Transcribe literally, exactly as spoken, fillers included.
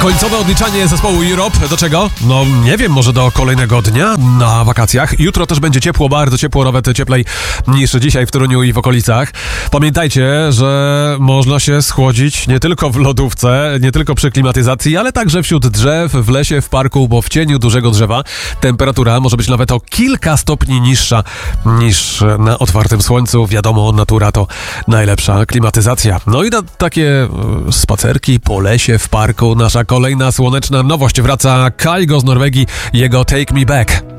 Końcowe odliczanie zespołu Europe. Do czego? No nie wiem, może do kolejnego dnia na wakacjach. Jutro też będzie ciepło, bardzo ciepło, nawet cieplej niż dzisiaj w Toruniu i w okolicach. Pamiętajcie, że można się schłodzić nie tylko w lodówce, nie tylko przy klimatyzacji, ale także wśród drzew, w lesie, w parku, bo w cieniu dużego drzewa temperatura może być nawet o kilka stopni niższa niż na otwartym słońcu. Wiadomo, natura to najlepsza klimatyzacja. No i na takie spacerki po lesie, w parku, nasza kolejna słoneczna nowość. Wraca Kygo z Norwegii, jego Take Me Back.